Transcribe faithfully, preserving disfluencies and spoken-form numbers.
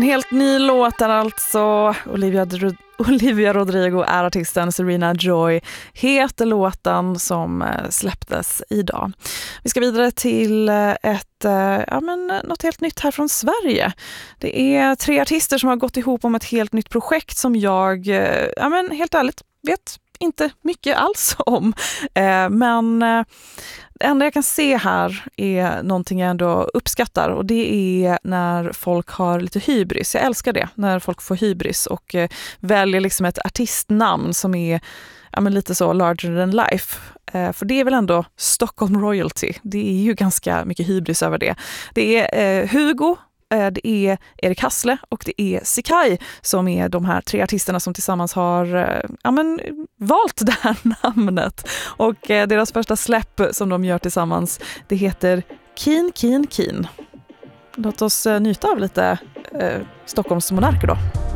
helt ny låt är alltså. Olivia, Olivia Rodrigo är artisten, Serena Joy heter låten som släpptes idag. Vi ska vidare till ett, ja men, något helt nytt här från Sverige. Det är tre artister som har gått ihop om ett helt nytt projekt som jag, ja men, helt ärligt vet inte mycket alls om. Men det enda jag kan se här är någonting jag ändå uppskattar, och det är när folk har lite hybris. Jag älskar det, när folk får hybris och eh, väljer liksom ett artistnamn som är, ja, men lite så larger than life. Eh, för det är väl ändå Stockholm Royalty. Det är ju ganska mycket hybris över det. Det är eh, Hugo, det är Erik Hassle och det är Sikai som är de här tre artisterna som tillsammans har, ja men, valt det här namnet. Och deras första släpp som de gör tillsammans, det heter Keen Keen Keen. Låt oss njuta av lite eh, Stockholms monarker då.